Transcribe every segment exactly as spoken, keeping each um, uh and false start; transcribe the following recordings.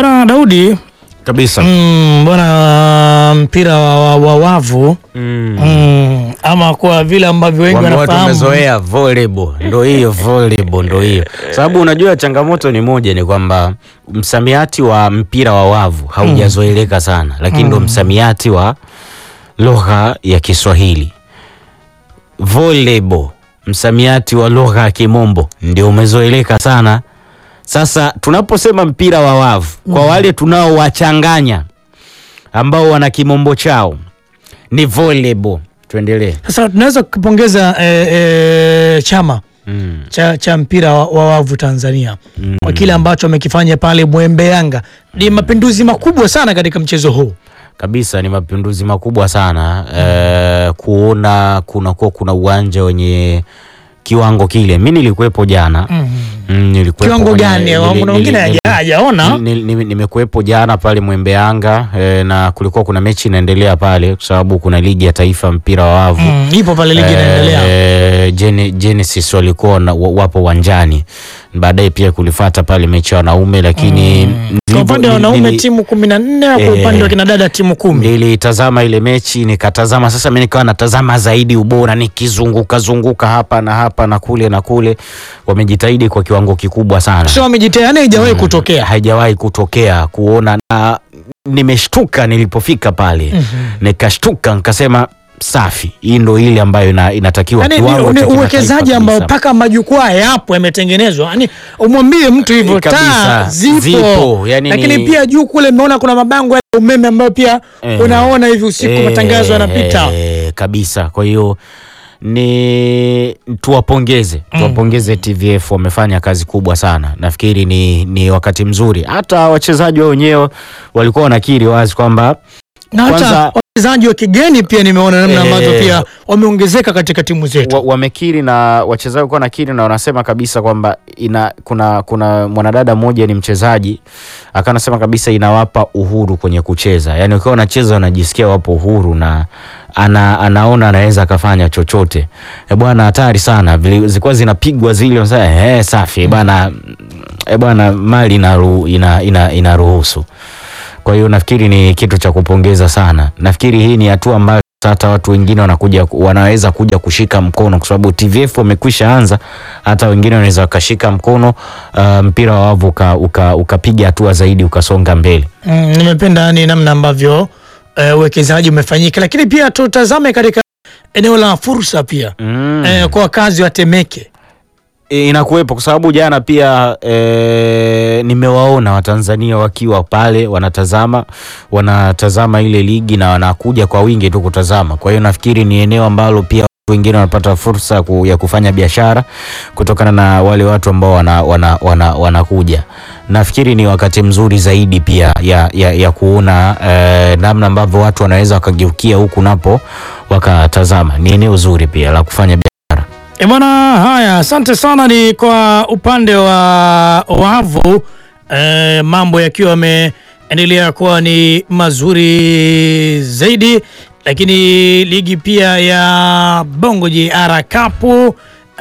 Bwana Daudi kabisa. Mm, bwana mpira wa, wa, wa wavu Mm. mm, ama kwa vile ambavyo wengi Watu wanafahamu wamezoea volleyball, ndo hiyo volleyball ndo hiyo. Sababu unajua changamoto ni moja, ni kwamba msamiati wa mpira wa wavu haujazoeleka sana, lakini ndo msamiati wa lugha ya Kiswahili. Volleyball, msamiati wa lugha ya Kimombo ndio umezoeleka sana. Sasa tunaposema mpira wa wavu, kwa wale tunao wachanganya ambao wana Kimombo chao, ni volleyball. Tuendelee. Sasa tunaweza kupongeza e, e, chama mm. cha, cha mpira wa, wa wavu Tanzania mm. kwa kile ambacho wamekifanya pale Mwembe Yanga. Ni mapinduzi makubwa sana katika mchezo huu. Kabisa, ni mapinduzi makubwa sana mm. e, kuona kuna kwa kuna uwanja wenye kiwango kile. Mimi nilikuwepo jana. Mm. Mm, nilikuwepo. Kiwango gani? Kuna wengine hajaona. Nimekuwepo jana pale Mwembe Yanga e, na kulikuwa kuna mechi inaendelea pale kwa sababu kuna ligi ya taifa mpira wa wavu. Mm, ipo pale ligi inaendelea. E, Gen Genesis walikuwa wapo uwanjani. Baadaye pia kulifuata pale mechi ya wanaume, lakini mm. kwa upande wa wanaume timu kumi na nne, kwa upande wa kina dada timu kumi. Nilitazama ile mechi, nikatazama sasa mimi nikawa natazama zaidi ubora, nikizunguka zunguka hapa na hapa na kule na kule. Wamejitahidi kwa kiwango kikubwa sana. Sio wamejitahidi, haijawahi kutokea. Haijawahi kutokea kuona, na nimeshtuka nilipofika pale. Mm-hmm. Nikashtuka nikasema safi, hii ndio ile ambayo ina, inatakiwa yani, kiwango cha uwekezaji ambao paka majukwaa yapo yametengenezwa. Yani umwambie mtu hivyo, taa zipo, zipo. Yani lakini ni... pia juu kule umeona kuna mabango ya umeme ambayo pia eh, unaona hivi usiku eh, matangazo yanapita eh, kabisa. Kwa hiyo ni tuwapongeze mm. tuwapongeze T V F, wamefanya kazi kubwa sana. Nafikiri ni, ni wakati mzuri, hata wachezaji wao wenyewe walikuwa wanakiri wazi kwamba na hata wachezaji wa kigeni pia nimeona namna ambavyo e, pia wameongezeka katika timu zetu. Wamekiri wa na wachezaji walikuwa nakiri na wanasema kabisa kwamba ina kuna kuna mwanadada mmoja ni mchezaji akanasema kabisa inawapa uhuru kwenye kucheza. Yaani ukiwa unacheza unajisikia wapo uhuru na ana, anaona anaweza akafanya chochote. Eh bwana, hatari sana. Zilikuwa zinapigwa zile unasema eh safi bwana, eh bwana mali inaruhusu ina, ina, ina kwa hiyo nafikiri ni kitu cha kupongeza sana. Nafikiri hii ni hatua ambayo hata watu wengine wanakuja wanaweza kuja kushika mkono, kwa sababu T V F wamekwisha anza, hata wengine wanaweza wakashika mkono uh, mpira wa wavu ukapiga uka, uka hatua zaidi ukasonga mbele. Mm, nimependa ni namna ambavyo uwekezaji uh, umefanyika, lakini pia tutazame katika eneo la fursa pia mm. uh, kwa wakazi wa Temeke. E, inakuwepo kwa sababu jana pia e, nimewaona Watanzania wakiwa pale wanatazama wanatazama ile ligi na wanakuja kwa wingi tu kutazama. Kwa hiyo nafikiri ni eneo ambalo pia wengine wanapata fursa ku, ya kufanya biashara kutokana na wale watu ambao wana, wana, wana, wanakuja. Nafikiri ni wakati mzuri zaidi pia ya, ya, ya kuona e, namna ambavyo watu wanaweza wakageukia huku napo wakatazama. Ni eneo zuri pia la kufanya biashara. E bwana, haya, asante sana. Ni kwa upande wa wavu e, mambo yakiwa yameendelea kuwa ni mazuri zaidi, lakini ligi pia ya Bongo J R Cup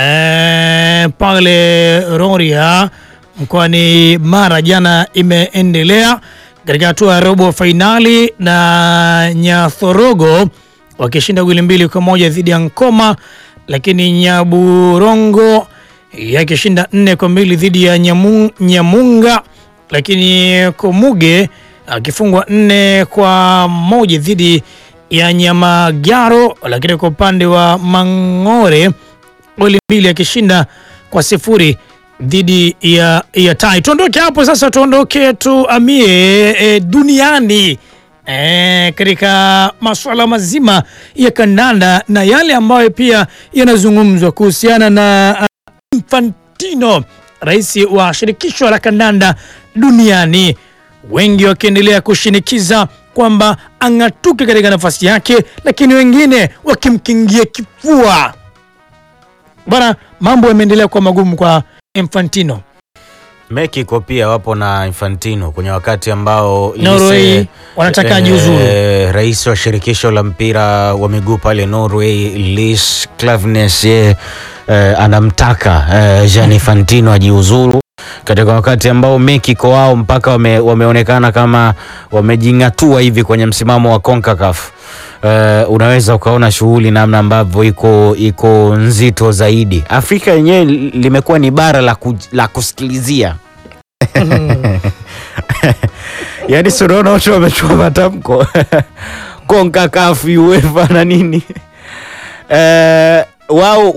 e, pale Rorya mkoani Mara jana imeendelea katika hatua ya robo finali, na Nyathorogo wakishinda goli mbili kwa moja dhidi ya Nkoma, lakini Nyaburongo yakishinda nne kwa mbili dhidi ya Nyamunga, Nyamunga, lakini Komuge akifungwa nne kwa moja dhidi ya Nyamagaro, lakini kwa upande wa Mang'ore goli mbili akishinda kwa sifuri dhidi ya ya Tai. Tuondoke hapo sasa, tuondoke tuamie e, duniani E, katika masuala mazima ya kandanda na yale ambayo pia yanazungumzwa kuhusiana na uh, Infantino, rais wa shirikisho la kandanda duniani, wengi wakiendelea kushinikiza kwamba ang'atuke katika nafasi yake, lakini wengine wakimkingia kifua. Bwana, mambo yameendelea kwa magumu kwa Infantino. Mexico pia wapo na Infantino kwenye wakati ambao Norway wanataka ajiuzuru. E, rais wa shirikisho la mpira wa miguu pale Norway, Lis Klaveness, e, anamtaka e, Gianni Infantino ajiuzuru katika wakati ambao Mexico wao mpaka wame, wameonekana kama wamejingatua hivi kwenye msimamo wa CONCACAF. Uh, unaweza ukaona shughuli namna ambavyo iko iko nzito zaidi. Afrika yenyewe limekuwa ni bara la, ku, la kusikilizia. Yaani sunaona watu wamechukua matamko CONCACAF, UEFA na nini. Uh, wao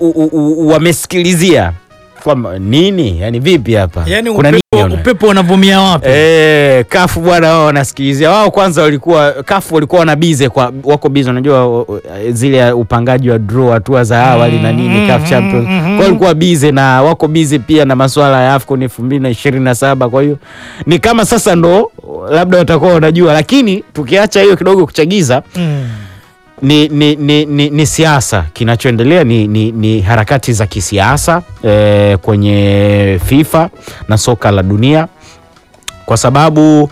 wamesikilizia kwa nini? Yani vipi hapa? Yani kuna upepo, upepo unavumia wapi? Eh, kafu bwana wao wanasikilizia. Wao kwanza walikuwa kafu walikuwa wanabize kwa wako bize, unajua zile upangaji wa draw hatua za awali na nini CAF Champions. Kwa walikuwa bize na wako bize pia na masuala ya AFCON elfu mbili na ishirini na saba. Kwa hiyo ni kama sasa ndo labda watakuwa wanajua, lakini tukiacha hiyo kidogo kuchagiza mm. Ni, ni, ni, ni, ni siasa kinachoendelea, ni, ni, ni harakati za kisiasa eh, kwenye FIFA na soka la dunia, kwa sababu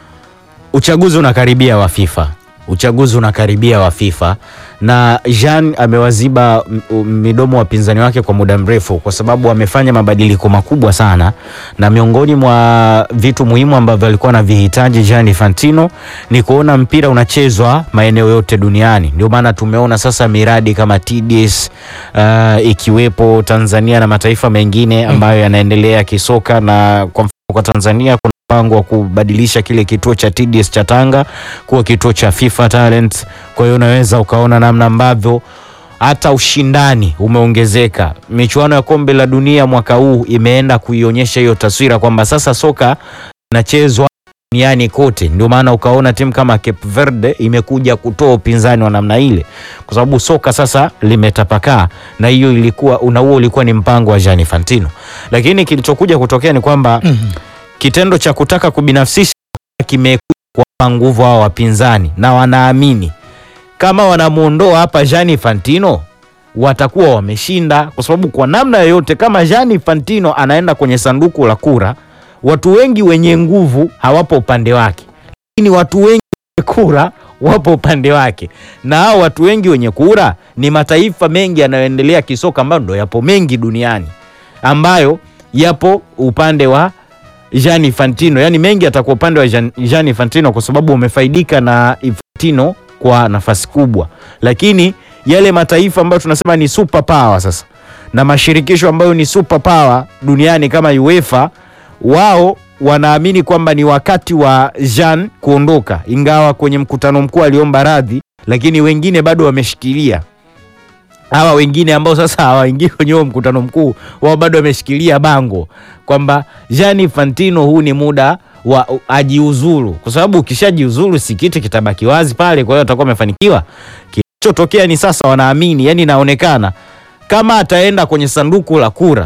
uchaguzi unakaribia wa FIFA. Uchaguzi unakaribia wa FIFA na Jean amewaziba midomo wapinzani wake kwa muda mrefu, kwa sababu wamefanya mabadiliko makubwa sana, na miongoni mwa vitu muhimu ambavyo alikuwa na vihitaji Gianni Infantino ni kuona mpira unachezwa maeneo yote duniani. Ndio maana tumeona sasa miradi kama T D S uh, ikiwepo Tanzania na mataifa mengine ambayo yanaendelea kisoka, na kwa mfano kwa Tanzania kuna mpango wa kubadilisha kile kituo cha T D S cha Tanga kuwa kituo cha FIFA Talent. Kwa hiyo unaweza ukaona namna ambavyo hata ushindani umeongezeka. Michuano ya kombe la dunia mwaka huu imeenda kuionyesha hiyo taswira kwamba sasa soka inachezwa duniani kote. Ndio maana ukaona timu kama Cape Verde imekuja kutoa upinzani wa namna ile, kwa sababu soka sasa limetapakaa, na hiyo ilikuwa unauo ulikuwa ni mpango wa Gianni Infantino. Lakini kilichokuja kutokea ni kwamba mm-hmm. kitendo cha kutaka kubinafsisha kimekuwa kwa nguvu hao wapinzani, na wanaamini kama wanamuondoa hapa Gianni Infantino watakuwa wameshinda, kwa sababu kwa namna yoyote kama Gianni Infantino anaenda kwenye sanduku la kura, watu wengi wenye nguvu hawapo upande wake, lakini watu wengi wenye kura wapo upande wake, na hao watu wengi wenye kura ni mataifa mengi yanayoendelea kisoka ambayo ndio yapo mengi duniani, ambayo yapo upande wa Gianni Infantino. Yani mengi atakuwa upande wa Gianni Infantino kwa sababu umefaidika na Infantino kwa nafasi kubwa, lakini yale mataifa ambayo tunasema ni super power sasa na mashirikisho ambayo ni super power duniani kama UEFA, wao wanaamini kwamba ni wakati wa Jean kuondoka, ingawa kwenye mkutano mkuu aliomba radhi, lakini wengine bado wameshikilia. Hawa wengine ambao sasa hawaingii kwenye mkutano mkuu, wao bado wameshikilia bango kwamba Gianni Infantino huu ni muda wa ajiuzuru, kwa sababu ukishajiuzuru si kiti kitabaki wazi pale, kwa hiyo atakuwa amefanikiwa. Kilichotokea ni sasa wanaamini, yani inaonekana kama ataenda kwenye sanduku la kura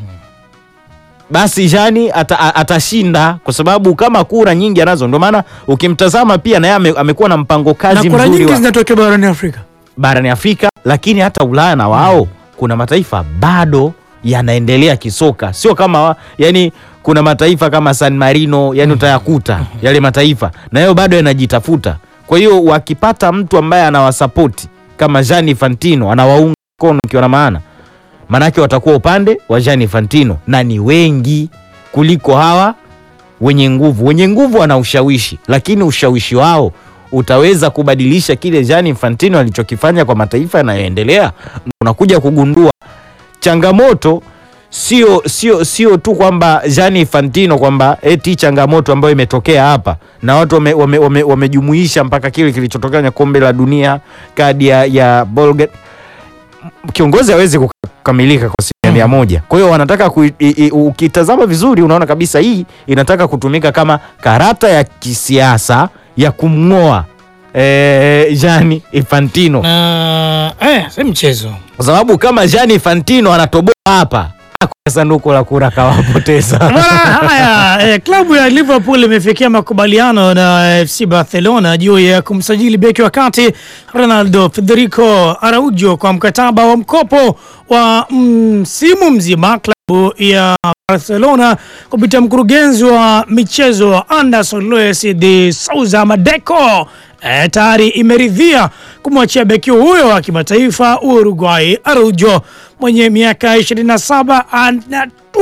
basi Gianni ata, atashinda, kwa sababu kama kura nyingi anazo. Ndio maana ukimtazama pia na yeye amekuwa na mpango kazi mzuri. Na kura nyingi zinatokea barani Afrika. Barani Afrika, lakini hata Ulaya na wao mm. kuna mataifa bado yanaendelea kisoka. Sio kama yani kuna mataifa kama San Marino, yani utayakuta yale mataifa na yao bado yanajitafuta. Kwa hiyo wakipata mtu ambaye anawasupport kama Gianni Infantino, anawaunga mkono kiona maana, manake watakuwa upande wa Gianni Infantino, na ni wengi kuliko hawa wenye nguvu. Wenye nguvu wana ushawishi, lakini ushawishi wao utaweza kubadilisha kile Gianni Infantino alichokifanya kwa mataifa yanayoendelea? Unakuja kugundua changamoto sio sio sio tu kwamba Gianni Infantino kwamba eti changamoto ambayo imetokea hapa na watu wamejumuisha wame, wame, wame mpaka kile kilichotokea kwenye kombe la dunia, kadi ya, ya Bolga. Kiongozi hawezi kukamilika kwa asilimia mia moja. Kwa hiyo wanataka ku, i, i, ukitazama vizuri unaona kabisa hii inataka kutumika kama karata ya kisiasa ya kumngoa eh, Gianni Infantino. Uh, eh, si mchezo. Kwa sababu kama Gianni Infantino anatoboa hapa, kwa sanduku la kura kawapoteza. Haya, eh, klabu ya Liverpool imefikia makubaliano na F C Barcelona juu ya kumsajili beki wa kati Ronaldo Federico Araujo kwa mkataba wa mkopo wa msimu mm, mzima. Klabu ya Barcelona kupitia mkurugenzi wa michezo Anderson Luis de Souza Madeco E, tayari imeridhia kumwachia beki huyo wa kimataifa Uruguay Araujo mwenye miaka ishirini na saba anatua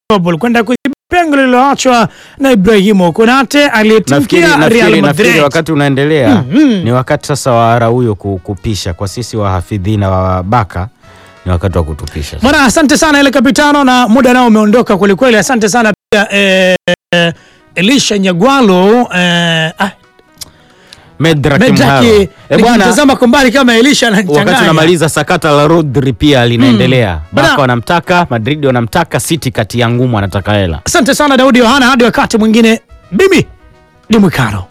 Liverpool kwenda kuziba pengo lililoachwa na Ibrahimo Konate aliyetimkia Real Madrid. Wakati unaendelea mm -hmm. Ni wakati sasa wa Araujo kupisha kwa sisi wahafidhina wa Baka. Ni wakati wa kutupisha. Bwana, asante sana ile kapitano, na muda nao umeondoka kweli kweli. Asante sana pia eh, Elisha Nyagwalo eh, ah Medra Kimharo. Eh bwana, tazama kombali kama Elisha anachanganya. Wakati tunamaliza sakata la Rodri pia linaendelea. Mm. Baka wanamtaka, Madrid wanamtaka, City kati ya ngumu anataka hela. Asante sana Daudi Yohana, hadi wakati mwingine. Bibi ni Mwikaro.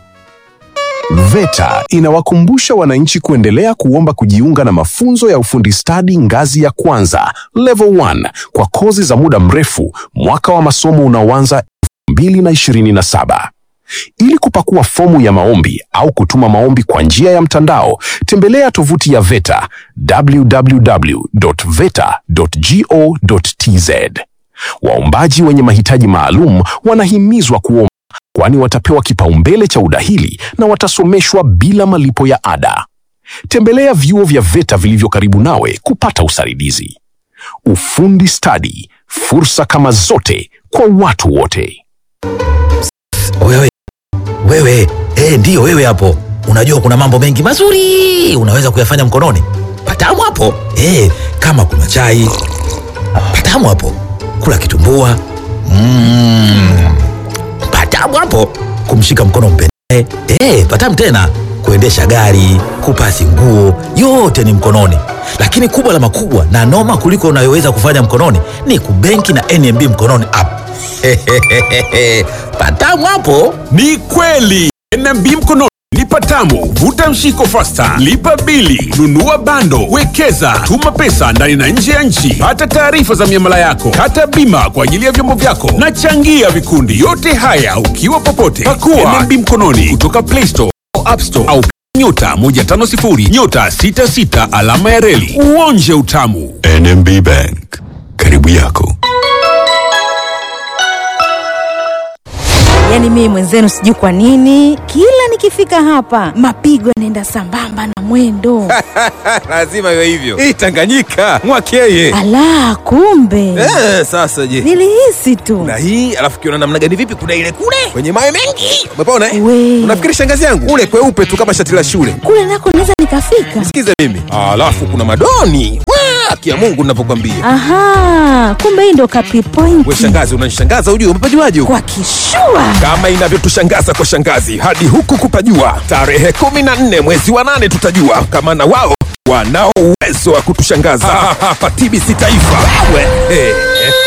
VETA inawakumbusha wananchi kuendelea kuomba kujiunga na mafunzo ya ufundi stadi ngazi ya kwanza level one kwa kozi za muda mrefu mwaka wa masomo unaoanza elfu mbili na ishirini na saba. Ili kupakua fomu ya maombi au kutuma maombi kwa njia ya mtandao, tembelea tovuti ya VETA w w w dot veta dot go dot t z. Waombaji wenye mahitaji maalum wanahimizwa kuomba, kwani watapewa kipaumbele cha udahili na watasomeshwa bila malipo ya ada. Tembelea vyuo vya VETA vilivyo karibu nawe kupata usaidizi. Ufundi stadi, fursa kama zote kwa watu wote. Wewe, wewe, eh ndio wewe hapo. Unajua kuna mambo mengi mazuri unaweza kuyafanya mkononi. Patamu hapo. Eh, kama kuna chai. Patamu hapo. Kula kitumbua. Mmm. Patamu hapo. Kumshika mkono mpende. Eh, patamu tena. Kuendesha gari, kupasi nguo, yote ni mkononi. Lakini kubwa la makubwa na noma kuliko unayoweza kufanya mkononi ni kubenki na N M B mkononi app. Patamu hapo. Ni kweli, N M B mkononi ni patamu. Vuta mshiko fasta, lipa bili, nunua bando, wekeza, tuma pesa ndani na nje ya nchi, pata taarifa za miamala yako, kata bima kwa ajili ya vyombo vyako na changia vikundi. Yote haya ukiwa popote. Pakua N M B mkononi kutoka Play Store au App Store au nyota moja tano sifuri nyota sita sita alama ya reli. Uonje utamu. N M B Bank, karibu yako. Yaani mimi mwenzenu sijui kwa nini kila nikifika hapa mapigo yanaenda sambamba na mwendo. Lazima iwe hivyo. Hii Tanganyika mwakeye. Ala, kumbe. Eh, sasa je. Nilihisi tu. Na hii alafu kiona namna gani vipi kuna ile kule kwenye mawe mengi. Umepona eh? We. Unafikiri shangazi yangu ule kweupe tu kama shati la shule. Kule nako naweza nikafika. Sikiza mimi. Alafu kuna madoni. Waa, kia Mungu ninapokuambia. Aha, kumbe hii ndo kapi point. Wewe shangazi unanishangaza ujue umepajuaje huko? Kwa kishua. Kama inavyotushangaza kwa shangazi hadi huku kupajua. Tarehe kumi na nne mwezi wa nane tutajua kama na wao wanao uwezo wa kutushangaza hapa T B C Taifa. Wewe.